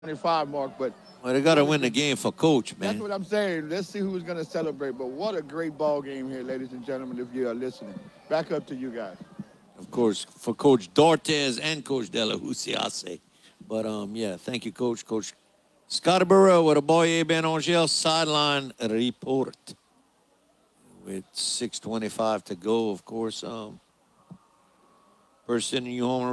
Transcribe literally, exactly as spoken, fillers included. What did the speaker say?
twenty-five mark, but Well, they got to win the game for Coach, that's man. what I'm saying. Let's see who's going to celebrate. But what a great ball game here, ladies and gentlemen, if you are listening. Back up to you guys. Of course, for Coach Dortez and Coach De La Husiase. But, um, yeah, thank you, Coach. Coach Scottsboro with a Boye Ben Angel sideline report. With six twenty-five to go, of course. Um, first inning, you home